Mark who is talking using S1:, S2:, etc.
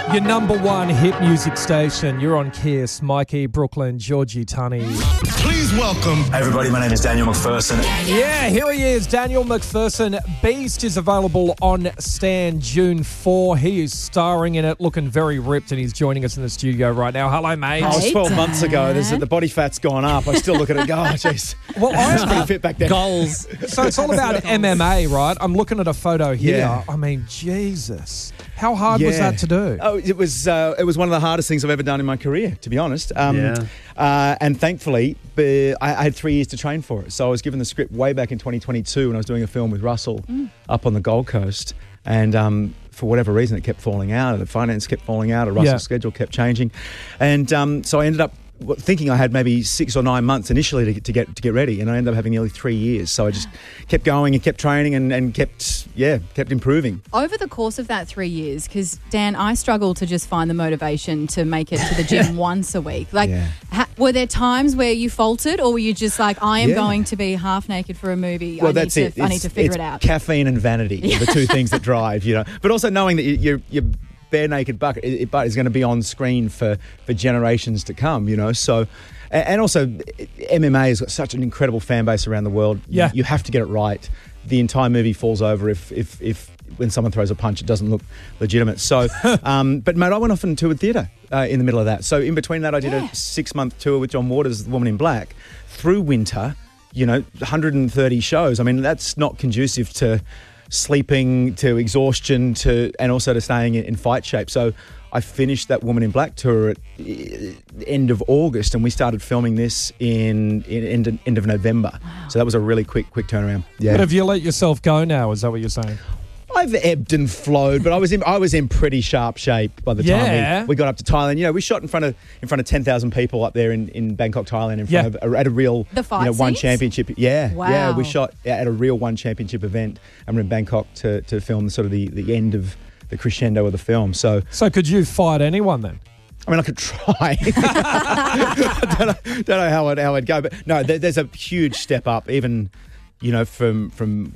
S1: Your number one hit music station. You're on Kiss. Mikey, Brooklyn, Georgie, Tunney.
S2: Please welcome.
S3: Hey everybody, my name is Daniel McPherson.
S1: Yeah, here he is, Daniel McPherson. Beast is available on Stan June 4. He is starring in it, looking very ripped, and he's joining us in the studio right now. Hello, mate.
S4: Oh, it was 12 months ago. The body fat's gone up. I still look at it and go, oh, jeez.
S1: Well,
S4: I was pretty fit back then.
S5: Goals.
S1: So it's all about MMA, right? I'm looking at a photo here.
S4: Yeah.
S1: I mean, Jesus. How hard was that to do?
S4: Oh, it was one of the hardest things I've ever done in my career, to be honest. And thankfully, I had 3 years to train for it. So I was given the script way back in 2022 when I was doing a film with Russell up on the Gold Coast. And for whatever reason, it kept falling out. The finance kept falling out. Russell's schedule kept changing. And so I ended up thinking I had maybe 6 or 9 months initially to get ready, and I ended up having nearly 3 years. So I just kept going and kept training and kept improving.
S6: Over the course of that 3 years, because Dan, I struggle to just find the motivation to make it to the gym once a week. Were there times where you faltered, or were you just like, I am going to be half naked for a movie?
S4: Well,
S6: I need to figure it out.
S4: Caffeine and vanity are the two things that drive, but also knowing that you're bare naked butt is going to be on screen for generations to come, So, and also MMA has got such an incredible fan base around the world.
S1: Yeah.
S4: You have to get it right. The entire movie falls over if when someone throws a punch, it doesn't look legitimate. So, but mate, I went off and toured theatre in the middle of that. So in between that, I did a 6-month tour with John Waters, The Woman in Black, through winter. 130 shows. I mean, that's not conducive to sleeping, to exhaustion, and also to staying in fight shape. So I finished that Woman in Black tour at the end of August, and we started filming this in end of November. Wow. So that was a really quick turnaround. Yeah.
S1: But have you let yourself go now? Is that what you're saying?
S4: I've ebbed and flowed, but I was in pretty sharp shape by the time we got up to Thailand. We shot in front of 10,000 people up there in Bangkok, Thailand, in front of at a real one championship. Yeah,
S6: wow.
S4: Yeah, we shot at a real one championship event, and we're in Bangkok to film sort of the end of the crescendo of the film. So
S1: could you fight anyone then?
S4: I mean, I could try. I don't know how it'd go, but no, there's a huge step up, even from